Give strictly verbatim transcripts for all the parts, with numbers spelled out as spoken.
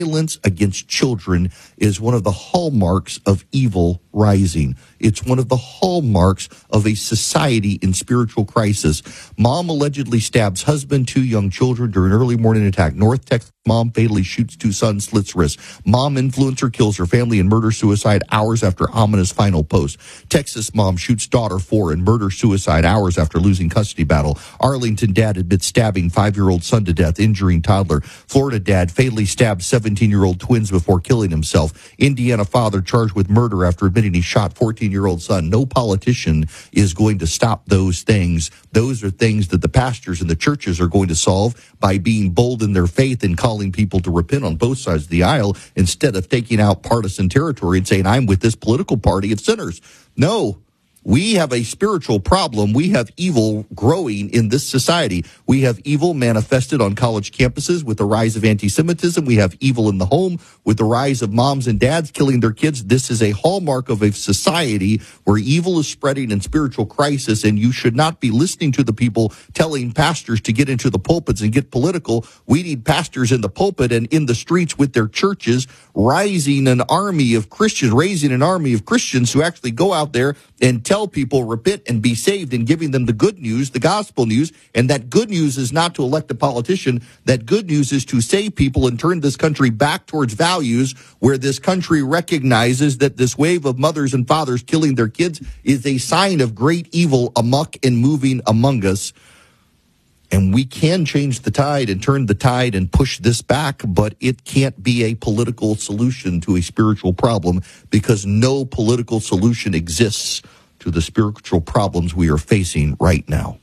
Violence against children is one of the hallmarks of evil rising. It's one of the hallmarks of a society in spiritual crisis. Mom allegedly stabs husband, two young children during early morning attack. North Texas mom fatally shoots two sons, slits wrists. Mom influencer kills her family in murder-suicide hours after ominous final post. Texas mom shoots daughter four in murder-suicide hours after losing custody battle. Arlington dad admits stabbing five-year-old son to death, injuring toddler. Florida dad fatally stabbed seventeen-year-old twins before killing himself. Indiana father charged with murder after admitting he shot fourteen-year-old son. No politician is going to stop those things. Those are things that the pastors and the churches are going to solve by being bold in their faith and calling people to repent on both sides of the aisle instead of taking out partisan territory and saying, I'm with this political party of sinners. No. We have a spiritual problem. We have evil growing in this society. We have evil manifested on college campuses with the rise of anti-Semitism. We have evil in the home with the rise of moms and dads killing their kids. This is a hallmark of a society where evil is spreading in spiritual crisis, and you should not be listening to the people telling pastors to get into the pulpits and get political. We need pastors in the pulpit and in the streets with their churches, rising an army of Christians, raising an army of Christians who actually go out there and tell people repent and be saved, and giving them the good news, the gospel news. And that good news is not to elect a politician. That good news is to save people and turn this country back towards values where this country recognizes that this wave of mothers and fathers killing their kids is a sign of great evil amok and moving among us. And we can change the tide and turn the tide and push this back, but it can't be a political solution to a spiritual problem, because no political solution exists to the spiritual problems we are facing right now.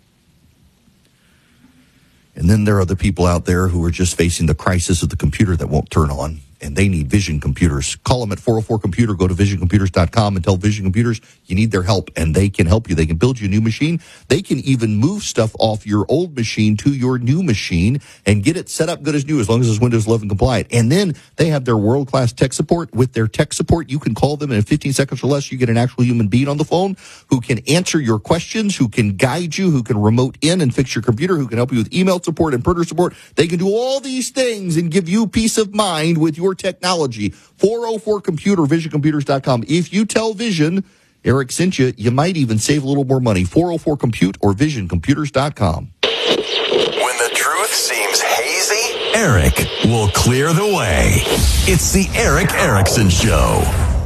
And then there are the people out there who are just facing the crisis of the computer that won't turn on, and they need Vision Computers. Call them at four oh four computer. Go to vision computers dot com and tell Vision Computers you need their help, and they can help you. They can build you a new machine. They can even move stuff off your old machine to your new machine and get it set up good as new, as long as it's Windows eleven compliant. And then they have their world-class tech support. With their tech support, you can call them, and in fifteen seconds or less, you get an actual human being on the phone who can answer your questions, who can guide you, who can remote in and fix your computer, who can help you with email support and printer support. They can do all these things and give you peace of mind with your technology. four oh four computer, vision computers dot com. If you tell Vision Eric sent you, you might even save a little more money. four oh four compute or vision computers dot com. When the truth seems hazy, Eric will clear the way. It's the Eric Erickson Show.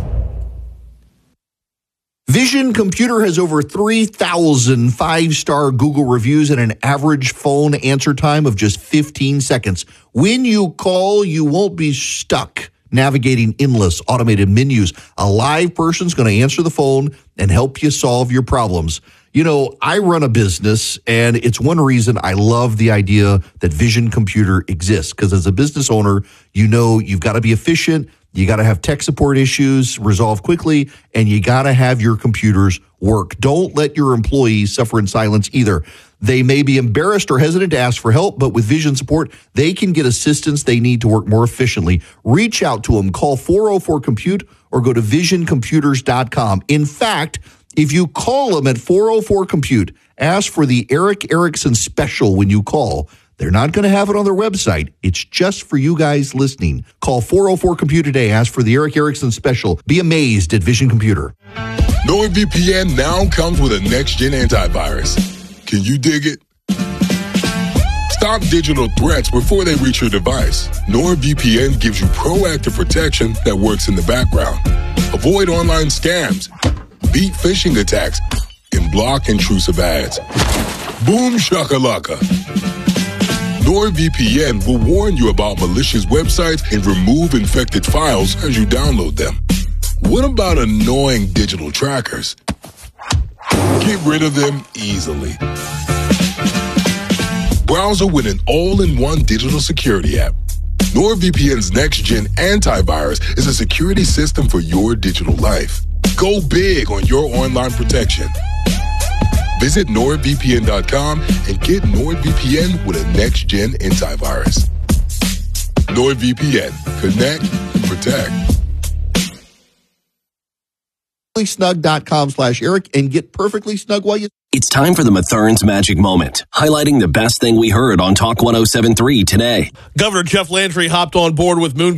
Vision Computer has over three thousand five-star Google reviews and an average phone answer time of just fifteen seconds. When you call, you won't be stuck navigating endless automated menus. A live person's going to answer the phone and help you solve your problems. You know, I run a business, and it's one reason I love the idea that Vision Computer exists, because as a business owner, you know you've got to be efficient. You got to have tech support issues resolved quickly, and you got to have your computers work. Don't let your employees suffer in silence either. They may be embarrassed or hesitant to ask for help, but with Vision support, they can get assistance they need to work more efficiently. Reach out to them. Call four oh four compute or go to vision computers dot com. In fact, if you call them at four oh four compute, ask for the Eric Erickson special when you call. They're not going to have it on their website. It's just for you guys listening. Call four oh four compute today. Ask for the Eric Erickson special. Be amazed at Vision Computer. NordVPN now comes with a next-gen antivirus. Can you dig it? Stop digital threats before they reach your device. NordVPN gives you proactive protection that works in the background. Avoid online scams, beat phishing attacks, and block intrusive ads. Boom shakalaka. NordVPN will warn you about malicious websites and remove infected files as you download them. What about annoying digital trackers? Get rid of them easily. Browser with an all-in-one digital security app. NordVPN's next-gen antivirus is a security system for your digital life. Go big on your online protection. Visit nord V P N dot com and get NordVPN with a next-gen antivirus. NordVPN. Connect and protect. snug dot com slash Eric and get perfectly snug while you It's time for the Mathurin's Magic Moment, highlighting the best thing we heard on Talk one oh seven point three today. Governor Jeff Landry hopped on board with Moon